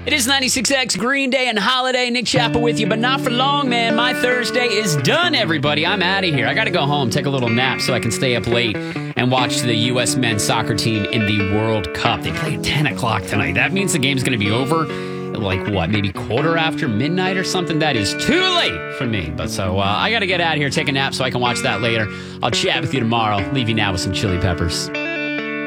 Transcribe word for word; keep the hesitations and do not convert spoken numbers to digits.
It is ninety-six X Green Day and Holiday. Nick Chappell with you, but not for long, man. My Thursday is done, everybody. I'm out of here. I got to go home, take a little nap so I can stay up late and watch the U S men's soccer team in the World Cup. They play at ten o'clock tonight. That means the game's going to be over at like, what, maybe quarter after midnight or something? That is too late for me. But so uh, I got to get out of here, take a nap so I can watch that later. I'll chat with you tomorrow. Leave you now with some Chili Peppers.